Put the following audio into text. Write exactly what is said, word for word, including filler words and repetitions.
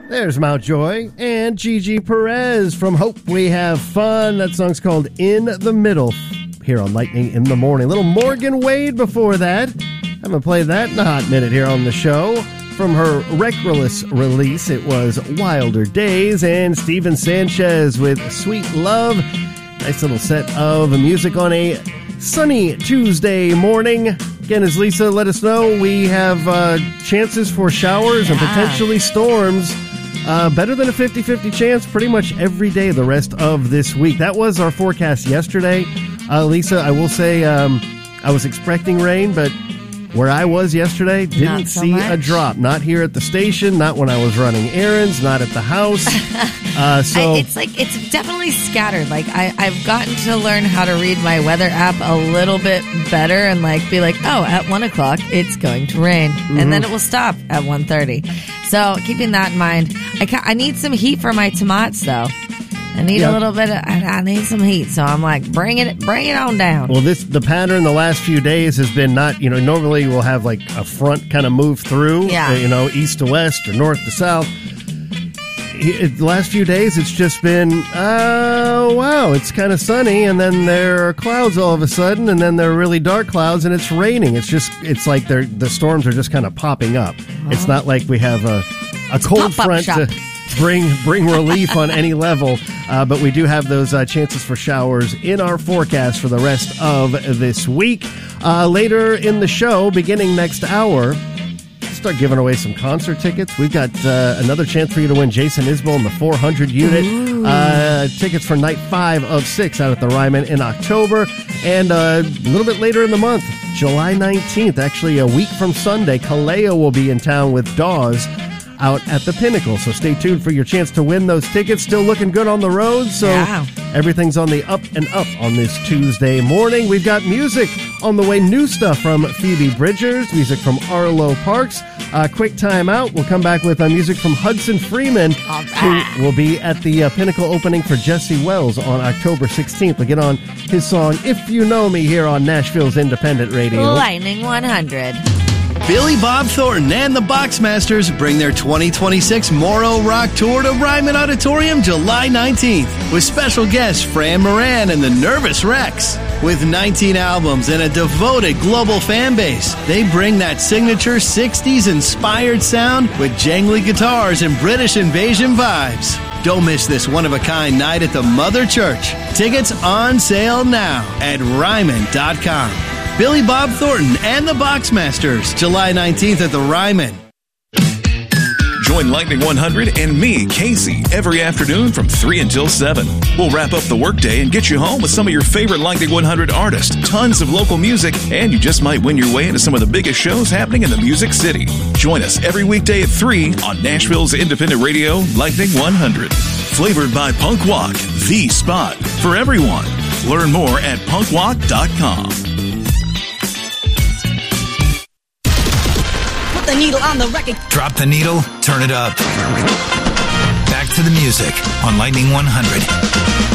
There's Mountjoy and Gigi Perez from Hope We Have Fun. That song's called In the Middle here on Lightning in the Morning. Little Morgan Wade before that. Haven't played that in a hot minute here on the show. From her Reckless release, it was Wilder Days, and Steven Sanchez with Sweet Love. Nice little set of music on a sunny Tuesday morning. Again, as Lisa let us know, we have uh, chances for showers yeah. and potentially storms. Uh, better than a fifty-fifty chance pretty much every day the rest of this week. That was our forecast yesterday. Uh, Lisa, I will say um, I was expecting rain, but where I was yesterday, didn't so see much. a drop. Not here at the station, not when I was running errands, not at the house. Uh, so I, it's like, it's definitely scattered. Like, I, I've gotten to learn how to read my weather app a little bit better and, like, be like, oh, at one o'clock, it's going to rain. Mm-hmm. And then it will stop at one thirty. So, keeping that in mind, I, ca- I need some heat for my tomatoes, though. I need yep. a little bit of, I, I need some heat, so I'm like, bring it bring it on down. Well, this the pattern the last few days has been not, you know, normally we'll have like a front kind of move through, yeah. uh, you know, east to west or north to south. It, the last few days, it's just been, oh, uh, wow, it's kind of sunny, and then there are clouds all of a sudden, and then there are really dark clouds, and it's raining. It's just, it's like they're, the storms are just kind of popping up. Uh-huh. It's not like we have a, a cold front to bring bring relief on any level, uh, but we do have those uh, chances for showers in our forecast for the rest of this week. Uh, later in the show, beginning next hour, start giving away some concert tickets. We've got uh, another chance for you to win Jason Isbell in the four hundred unit. Uh, tickets for night five of six out at the Ryman in October. And uh, a little bit later in the month, July nineteenth, actually a week from Sunday, Kaleo will be in town with Dawes out at the Pinnacle. So stay tuned for your chance to win those tickets. Still looking good on the road, so yeah. everything's on the up and up on this Tuesday morning. We've got music on the way, new stuff from Phoebe Bridgers, music from Arlo Parks. Uh, quick time out. We'll come back with uh, music from Hudson Freeman, right. who will be at the uh, Pinnacle opening for Jesse Wells on October sixteenth. We'll get on his song, If You Know Me, here on Nashville's Independent Radio. Lightning one hundred. Billy Bob Thornton and the Boxmasters bring their twenty twenty-six Morrow Rock Tour to Ryman Auditorium July nineteenth with special guests Fran Moran and the Nervous Rex. With nineteen albums and a devoted global fan base, they bring that signature sixties-inspired sound with jangly guitars and British invasion vibes. Don't miss this one-of-a-kind night at the Mother Church. Tickets on sale now at Ryman dot com. Billy Bob Thornton and the Boxmasters, July nineteenth at the Ryman. Join Lightning one hundred and me, Casey, every afternoon from three until seven. We'll wrap up the workday and get you home with some of your favorite Lightning one hundred artists, tons of local music, and you just might win your way into some of the biggest shows happening in the Music City. Join us every weekday at three on Nashville's Independent Radio, Lightning one hundred. Flavored by Punk Walk, the spot for everyone. Learn more at punk walk dot com. The needle on the record. Drop the needle, turn it up. Back to the music on Lightning one hundred.